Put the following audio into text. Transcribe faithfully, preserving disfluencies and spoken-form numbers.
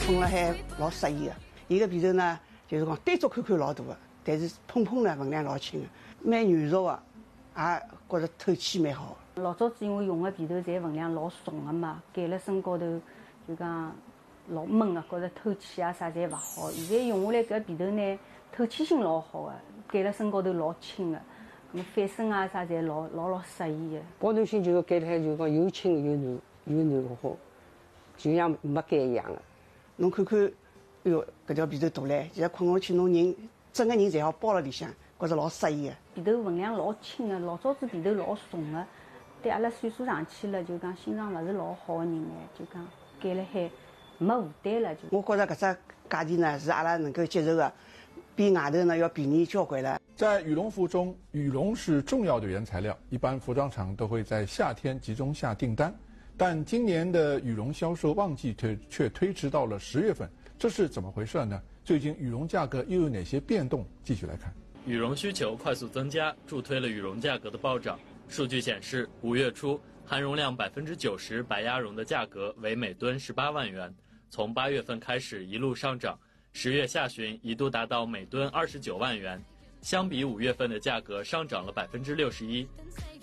碰了还老适意的。伊个皮头呢，就是讲单足看看老大的，但是碰碰呢分量老轻的，蛮软熟的，也觉着透气蛮好。 老早子因为用的皮头侪分量老重的嘛，盖了身高头就讲老闷的，觉着透气啊啥侪勿好。现在用下来搿皮头呢，透气性老好的，盖了身高头老轻的，那么翻身啊啥侪老老老适意的。 保暖性就是盖了就讲又轻又软又软和，就像没盖一样的。 侬看看，哎哟，搿条皮头大唻，现在困下去，侬人整个人侪好包辣里向，觉着老适意的。 皮头分量老轻的，老早子皮头老重的，对阿拉岁数上去了，就讲心脏勿是老好的人呢，就讲盖了海没负担了就。 我觉着搿只价钿呢是阿拉能够接受的，比外头呢要便宜交关了。 在羽绒服中，羽绒是重要的原材料，一般服装厂都会在夏天集中下订单，但今年的羽绒销售旺季推却推迟到了十月份，这是怎么回事呢？最近羽绒价格又有哪些变动？继续来看。 羽绒需求快速增加，助推了羽绒价格的暴涨。数据显示，五月初含绒量百分之九十白鸭绒的价格为每吨十八万元，从八月份开始一路上涨，十月下旬一度达到每吨二十九万元，相比五月份的价格上涨了百分之六十一。